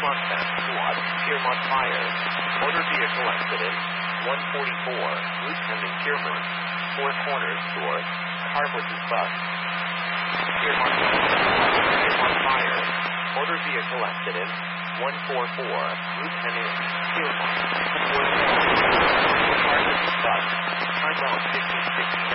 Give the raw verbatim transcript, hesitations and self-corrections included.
Piermont Fence, SWAT, Piermont Fire, motor vehicle accident, one forty-four, route pending Piermont, Four Corners Store, Carburetor's Bus. Piermont Fence, Piermont Fire, motor vehicle accident, one forty-four, route pending Piermont, Four Corners, Carburetor's Bus, time bound fifteen sixty.